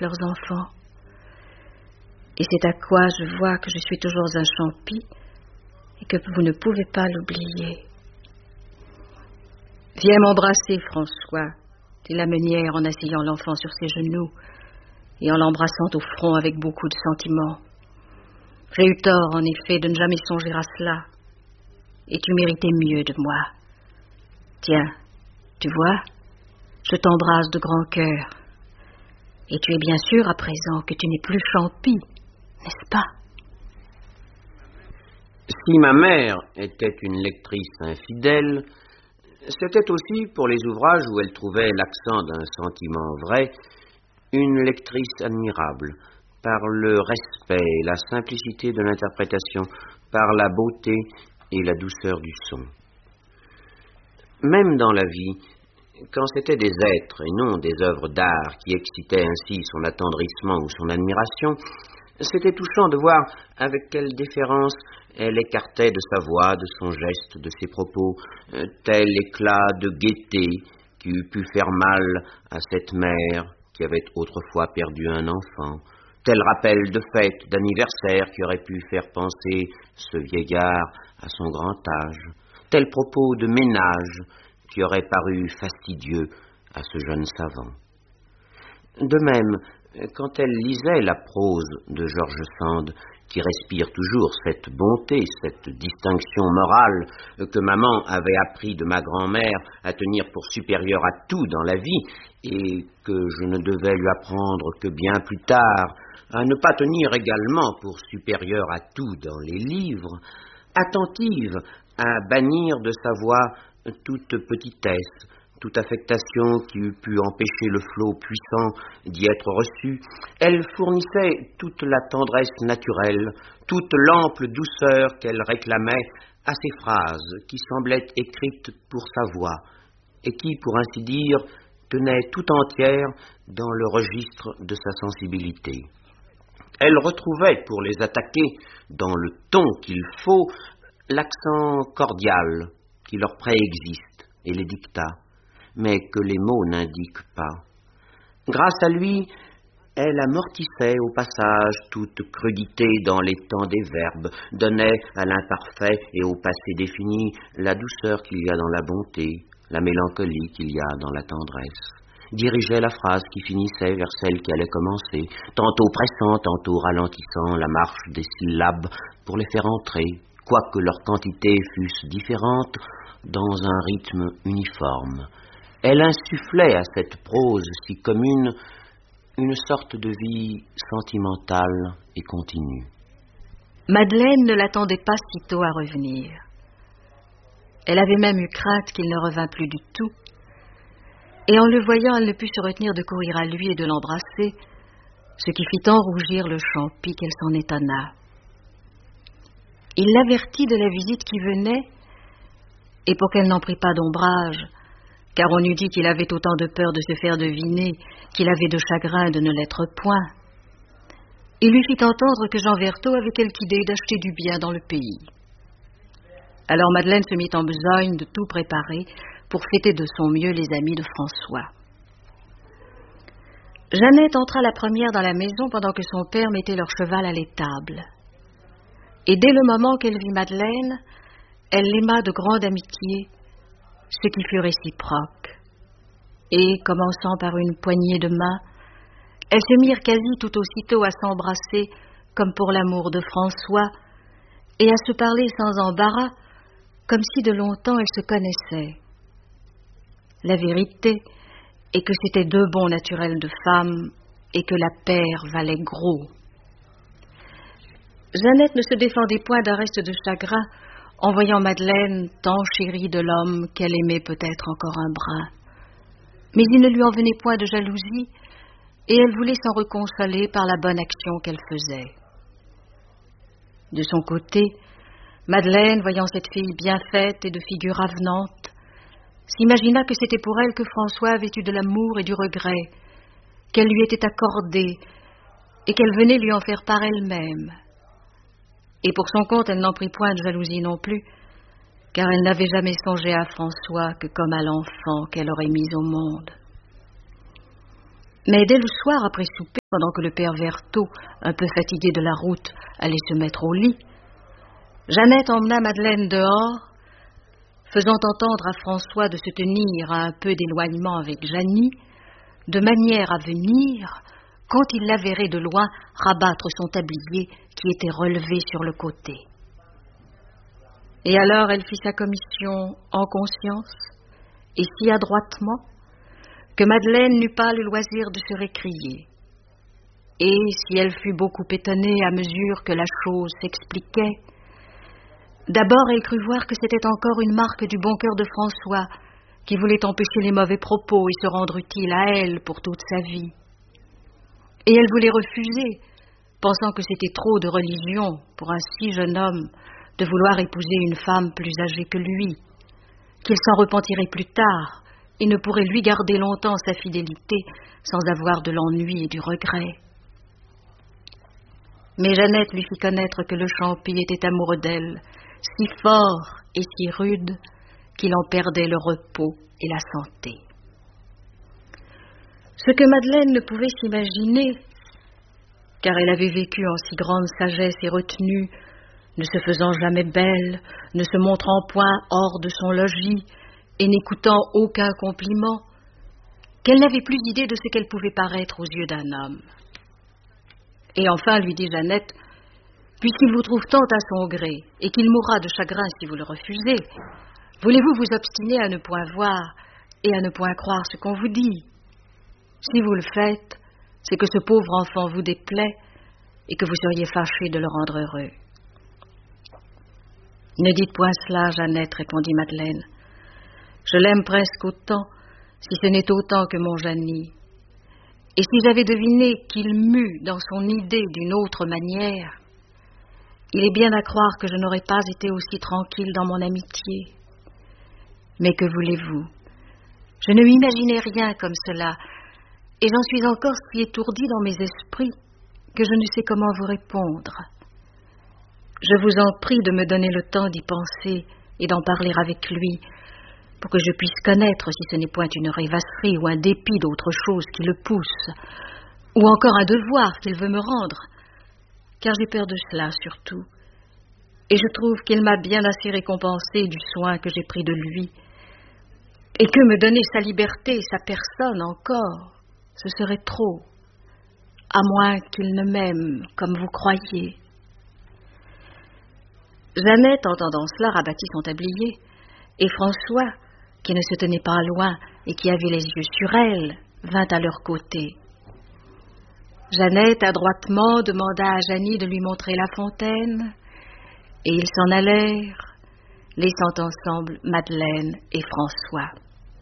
leurs enfants. Et c'est à quoi je vois que je suis toujours un champi et que vous ne pouvez pas l'oublier. Viens m'embrasser, François, dit la meunière en asseyant l'enfant sur ses genoux et en l'embrassant au front avec beaucoup de sentiment. J'ai eu tort, en effet, de ne jamais songer à cela. Et tu méritais mieux de moi. Tiens, tu vois, je t'embrasse de grand cœur. Et tu es bien sûr à présent que tu n'es plus champi, n'est-ce pas? Si ma mère était une lectrice infidèle, c'était aussi pour les ouvrages où elle trouvait l'accent d'un sentiment vrai, une lectrice admirable, par le respect et la simplicité de l'interprétation, par la beauté et la douceur du son. Même dans la vie, quand c'étaient des êtres et non des œuvres d'art qui excitaient ainsi son attendrissement ou son admiration, c'était touchant de voir avec quelle déférence elle écartait de sa voix, de son geste, de ses propos, tel éclat de gaieté qui eût pu faire mal à cette mère qui avait autrefois perdu un enfant, tel rappel de fête, d'anniversaire qui aurait pu faire penser ce vieillard à son grand âge, tel propos de ménage qui aurait paru fastidieux à ce jeune savant. De même, quand elle lisait la prose de George Sand, qui respire toujours cette bonté, cette distinction morale que maman avait appris de ma grand-mère à tenir pour supérieure à tout dans la vie, et que je ne devais lui apprendre que bien plus tard, à ne pas tenir également pour supérieure à tout dans les livres, attentive à bannir de sa voix toute petitesse, toute affectation qui eût pu empêcher le flot puissant d'y être reçu, elle fournissait toute la tendresse naturelle, toute l'ample douceur qu'elle réclamait à ces phrases qui semblaient écrites pour sa voix et qui, pour ainsi dire, tenaient tout entière dans le registre de sa sensibilité. Elle retrouvait, pour les attaquer dans le ton qu'il faut, l'accent cordial qui leur préexiste et les dicta, mais que les mots n'indiquent pas. Grâce à lui, elle amortissait au passage toute crudité dans les temps des verbes, donnait à l'imparfait et au passé défini la douceur qu'il y a dans la bonté, la mélancolie qu'il y a dans la tendresse, dirigeait la phrase qui finissait vers celle qui allait commencer, tantôt pressant, tantôt ralentissant la marche des syllabes pour les faire entrer, quoique leurs quantités fussent différentes, dans un rythme uniforme. Elle insufflait à cette prose si commune une sorte de vie sentimentale et continue. Madeleine ne l'attendait pas sitôt à revenir. Elle avait même eu crainte qu'il ne revînt plus du tout, et en le voyant, elle ne put se retenir de courir à lui et de l'embrasser, ce qui fit tant rougir le champi qu'elle s'en étonna. Il l'avertit de la visite qui venait, et pour qu'elle n'en prit pas d'ombrage, car on eût dit qu'il avait autant de peur de se faire deviner qu'il avait de chagrin de ne l'être point, il lui fit entendre que Jean Vertot avait quelque idée d'acheter du bien dans le pays. Alors Madeleine se mit en besogne de tout préparer pour fêter de son mieux les amis de François. Jeannette entra la première dans la maison pendant que son père mettait leur cheval à l'étable. Et dès le moment qu'elle vit Madeleine, elle l'aima de grande amitié, ce qui fut réciproque. Et, commençant par une poignée de main, elles se mirent quasi tout aussitôt à s'embrasser, comme pour l'amour de François, et à se parler sans embarras, comme si de longtemps elles se connaissaient. La vérité est que c'étaient deux bons naturels de femmes, et que la paire valait gros. Jeannette ne se défendait point d'un reste de chagrin, en voyant Madeleine tant chérie de l'homme qu'elle aimait peut-être encore un brin. Mais il ne lui en venait point de jalousie, et elle voulait s'en reconsoler par la bonne action qu'elle faisait. De son côté, Madeleine, voyant cette fille bien faite et de figure avenante, s'imagina que c'était pour elle que François avait eu de l'amour et du regret, qu'elle lui était accordée, et qu'elle venait lui en faire part elle-même. Et pour son compte, elle n'en prit point de jalousie non plus, car elle n'avait jamais songé à François que comme à l'enfant qu'elle aurait mis au monde. Mais dès le soir, après souper, pendant que le père Vertot, un peu fatigué de la route, allait se mettre au lit, Jeannette emmena Madeleine dehors, faisant entendre à François de se tenir à un peu d'éloignement avec Jeannie, de manière à venir, quand il la verrait de loin, rabattre son tablier qui était relevé sur le côté. Et alors elle fit sa commission en conscience, et si adroitement, que Madeleine n'eut pas le loisir de se récrier. Et si elle fut beaucoup étonnée à mesure que la chose s'expliquait, d'abord elle crut voir que c'était encore une marque du bon cœur de François, qui voulait empêcher les mauvais propos et se rendre utile à elle pour toute sa vie. Et elle voulait refuser, pensant que c'était trop de religion pour un si jeune homme de vouloir épouser une femme plus âgée que lui, qu'il s'en repentirait plus tard et ne pourrait lui garder longtemps sa fidélité sans avoir de l'ennui et du regret. Mais Jeannette lui fit connaître que le Champy était amoureux d'elle, si fort et si rude qu'il en perdait le repos et la santé. Ce que Madeleine ne pouvait s'imaginer, car elle avait vécu en si grande sagesse et retenue, ne se faisant jamais belle, ne se montrant point hors de son logis et n'écoutant aucun compliment, qu'elle n'avait plus idée de ce qu'elle pouvait paraître aux yeux d'un homme. Et enfin, lui dit Jeannette, puisqu'il vous trouve tant à son gré et qu'il mourra de chagrin si vous le refusez, voulez-vous vous obstiner à ne point voir et à ne point croire ce qu'on vous dit? Si vous le faites, c'est que ce pauvre enfant vous déplaît et que vous seriez fâché de le rendre heureux. Ne dites point cela, Jeannette, répondit Madeleine. Je l'aime presque autant, si ce n'est autant que mon Jeannie. Et si j'avais deviné qu'il m'eût dans son idée d'une autre manière, il est bien à croire que je n'aurais pas été aussi tranquille dans mon amitié. Mais que voulez-vous? Je ne m'imaginais rien comme cela, et j'en suis encore si étourdie dans mes esprits que je ne sais comment vous répondre. Je vous en prie de me donner le temps d'y penser et d'en parler avec lui, pour que je puisse connaître si ce n'est point une rêvasserie ou un dépit d'autre chose qui le pousse, ou encore un devoir qu'il veut me rendre, car j'ai peur de cela surtout, et je trouve qu'il m'a bien assez récompensé du soin que j'ai pris de lui, et que me donner sa liberté et sa personne encore, ce serait trop, à moins qu'il ne m'aime comme vous croyez. Jeannette, entendant cela, rabattit son tablier, et François, qui ne se tenait pas loin et qui avait les yeux sur elle, vint à leur côté. Jeannette, adroitement, demanda à Jeannie de lui montrer la fontaine, et ils s'en allèrent, laissant ensemble Madeleine et François.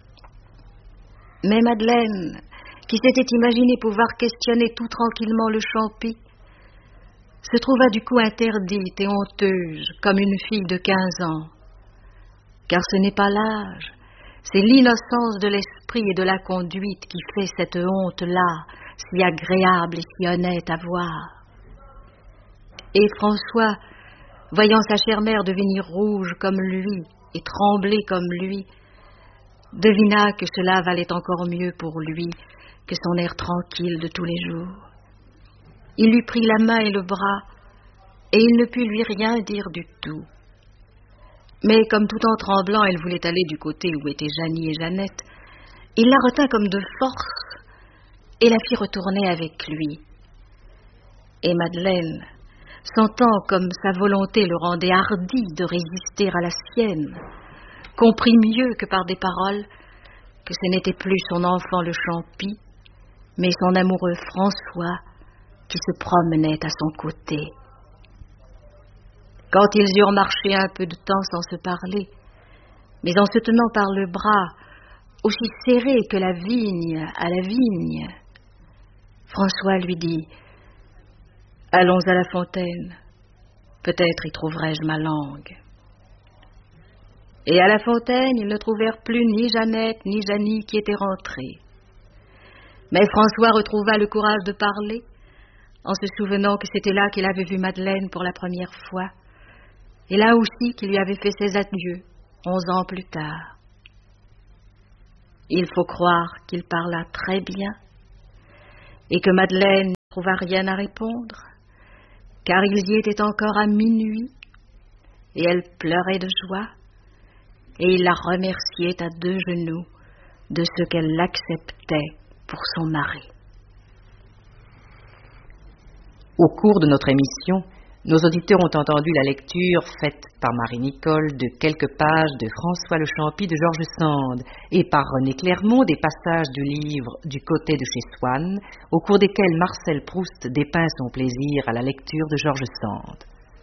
Mais Madeleine, qui s'était imaginé pouvoir questionner tout tranquillement le Champy, se trouva du coup interdite et honteuse comme une fille de 15 ans. Car ce n'est pas l'âge, c'est l'innocence de l'esprit et de la conduite qui fait cette honte-là si agréable et si honnête à voir. Et François, voyant sa chère mère devenir rouge comme lui et trembler comme lui, devina que cela valait encore mieux pour lui que son air tranquille de tous les jours. Il lui prit la main et le bras, et il ne put lui rien dire du tout. Mais comme tout en tremblant, elle voulait aller du côté où étaient Jeannie et Jeannette, il la retint comme de force et la fit retourner avec lui. Et Madeleine, sentant comme sa volonté le rendait hardie de résister à la sienne, comprit mieux que par des paroles que ce n'était plus son enfant le Champy, mais son amoureux François qui se promenait à son côté. Quand ils eurent marché un peu de temps sans se parler, mais en se tenant par le bras, aussi serré que la vigne à la vigne, François lui dit « Allons à la fontaine, peut-être y trouverai-je ma langue. » Et à la fontaine, ils ne trouvèrent plus ni Jeannette ni Jeannie qui étaient rentrées. Mais François retrouva le courage de parler, en se souvenant que c'était là qu'il avait vu Madeleine pour la première fois, et là aussi qu'il lui avait fait ses adieux, 11 ans plus tard. Il faut croire qu'il parla très bien, et que Madeleine ne trouva rien à répondre, car ils y étaient encore à minuit, et elle pleurait de joie, et il la remerciait à 2 genoux de ce qu'elle l'acceptait pour son mari. Au cours de notre émission, nos auditeurs ont entendu la lecture faite par Marie-Nicole de quelques pages de François Le Champy de George Sand et par René Clermont des passages du livre Du côté de chez Swann, au cours desquels Marcel Proust dépeint son plaisir à la lecture de George Sand.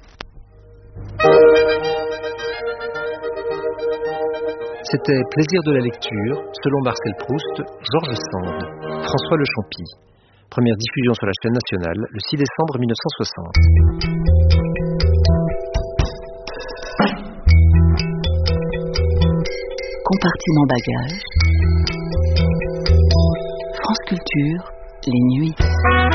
C'était Plaisir de la lecture, selon Marcel Proust, George Sand, François Le Champy. Première diffusion sur la chaîne nationale le 6 décembre 1960. Compartiment bagage. France Culture, les nuits.